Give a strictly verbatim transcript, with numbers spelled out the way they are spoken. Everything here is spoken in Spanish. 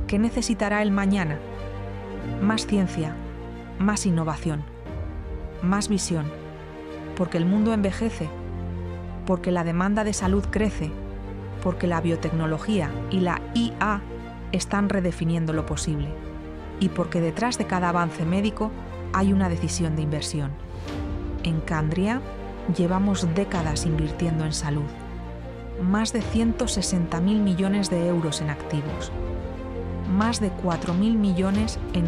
¿Qué necesitará el mañana? Más ciencia, más innovación, más visión, porque el mundo envejece, porque la demanda de salud crece, porque la biotecnología y la I A están redefiniendo lo posible, y porque detrás de cada avance médico hay una decisión de inversión. En Candria llevamos décadas invirtiendo en salud, más de ciento sesenta mil millones de euros en activos, más de cuatro mil millones en